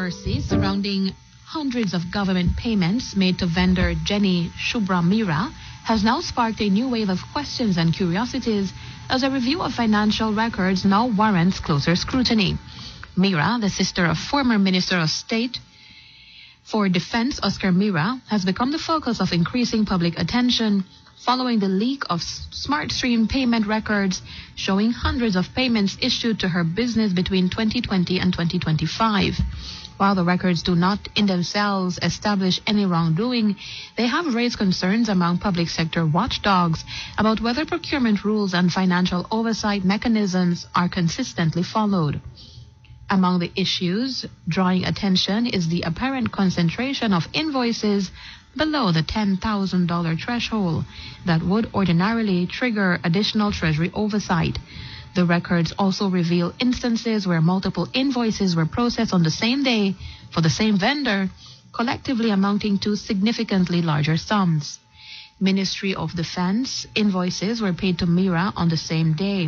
controversy surrounding hundreds of government payments made to vendor Jenny Shubhra Mira has now sparked a new wave of questions and curiosities as a review of financial records now warrants closer scrutiny. Mira, the sister of former Minister of State for Defense Oscar Mira, has become the focus of increasing public attention following the leak of SmartStream payment records showing hundreds of payments issued to her business between 2020 and 2025. While the records do not in themselves establish any wrongdoing, they have raised concerns among public sector watchdogs about whether procurement rules and financial oversight mechanisms are consistently followed. Among the issues drawing attention is the apparent concentration of invoices below the $10,000 threshold that would ordinarily trigger additional Treasury oversight. The records also reveal instances where multiple invoices were processed on the same day for the same vendor, collectively amounting to significantly larger sums. Ministry of Defense invoices were paid to Mira on the same day.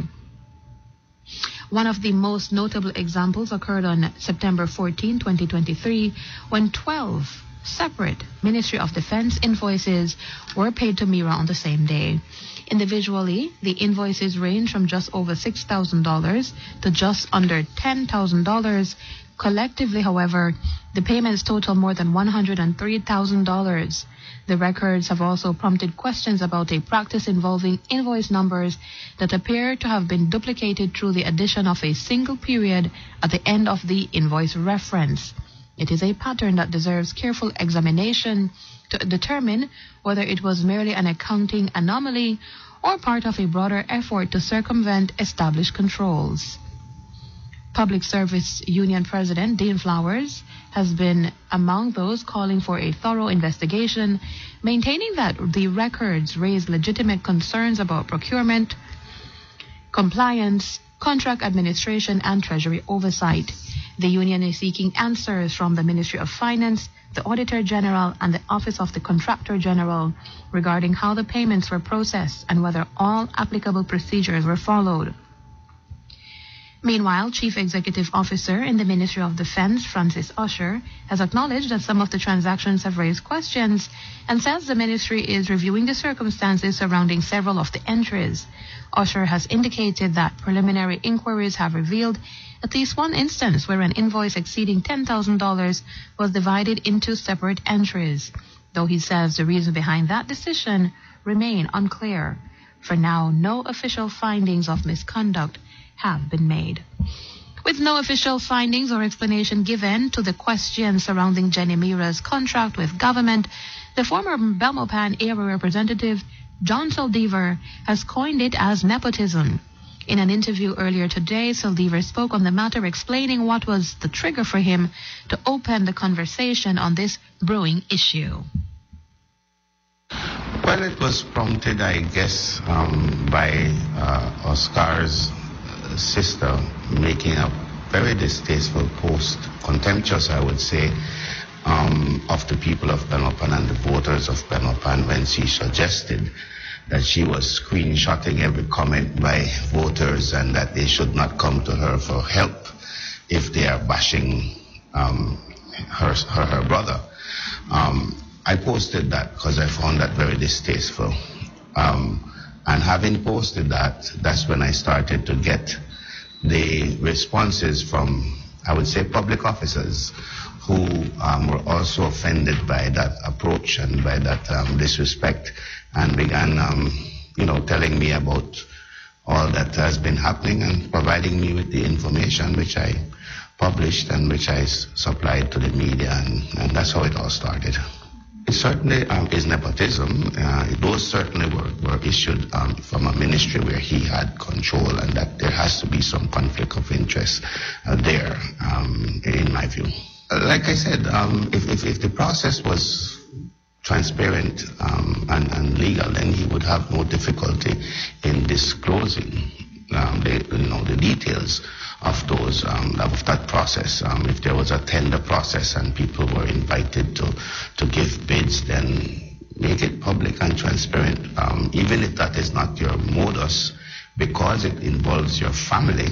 One of the most notable examples occurred on September 14, 2023, when 12 separate Ministry of Defense invoices were paid to Mira on the same day. Individually, the invoices range from just over $6,000 to just under $10,000. Collectively, however, the payments total more than $103,000. The records have also prompted questions about a practice involving invoice numbers that appear to have been duplicated through the addition of a single period at the end of the invoice reference. It is a pattern that deserves careful examination to determine whether it was merely an accounting anomaly or part of a broader effort to circumvent established controls. Public Service Union President Dean Flowers has been among those calling for a thorough investigation, maintaining that the records raise legitimate concerns about procurement, compliance, contract administration, and Treasury oversight. The union is seeking answers from the Ministry of Finance, the Auditor General, and the Office of the Contractor General regarding how the payments were processed and whether all applicable procedures were followed. Meanwhile, Chief Executive Officer in the Ministry of Defense, Francis Usher, has acknowledged that some of the transactions have raised questions and says the ministry is reviewing the circumstances surrounding several of the entries. Usher has indicated that preliminary inquiries have revealed at least one instance where an invoice exceeding $10,000 was divided into separate entries, though he says the reason behind that decision remain unclear. For now, no official findings of misconduct have been made. With no official findings or explanation given to the questions surrounding Jenny Mira's contract with government, the former Belmopan area representative John Saldivar has coined it as nepotism. In an interview earlier today, Saldivar spoke on the matter, explaining what was the trigger for him to open the conversation on this brewing issue. Well, it was prompted, I guess, by Oscar's sister making a very distasteful post, contemptuous, I would say, of the people of Belmopan and the voters of Belmopan, when she suggested that she was screenshotting every comment by voters and that they should not come to her for help if they are bashing her brother. I posted that because I found that very distasteful. And having posted that, that's when I started to get the responses from, I would say, public officers who were also offended by that approach and by that disrespect, and began, telling me about all that has been happening and providing me with the information which I published and which I supplied to the media, and that's how it all started. It certainly is nepotism. Those certainly were issued from a ministry where he had control, and that there has to be some conflict of interest there, in my view. Like I said, if the process was transparent and legal, then he would have no difficulty in disclosing the details of those of that process. If there was a tender process and people were invited to give bids, then make it public and transparent. Even if that is not your modus, because it involves your family,